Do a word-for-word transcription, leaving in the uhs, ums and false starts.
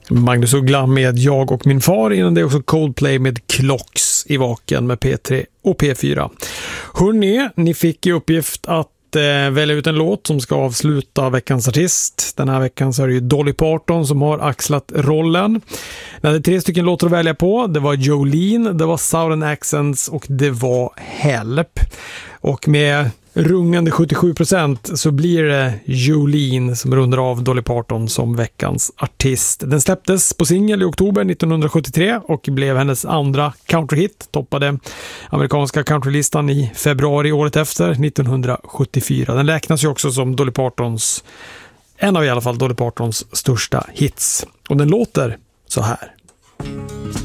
Magnus Uggla med Jag och min far, innan det är också Coldplay med Clocks i Vaken med P tre och P fyra. Hörrni, ni fick i uppgift att eh, välja ut en låt som ska avsluta veckans artist. Den här veckan så är det ju Dolly Parton som har axlat rollen. Det hade tre stycken låtar att välja på. Det var Jolene, det var Southern Accents och det var Help. Och med rungande sjuttiosju procent så blir det Jolene som rundar av Dolly Parton som veckans artist. Den släpptes på singel i oktober nittonhundrasjuttiotre och blev hennes andra countryhit. Toppade amerikanska countrylistan i februari året efter, nittonhundrasjuttiofyra. Den räknas ju också som Dolly Partons, en av i alla fall Dolly Partons största hits. Och den låter så här.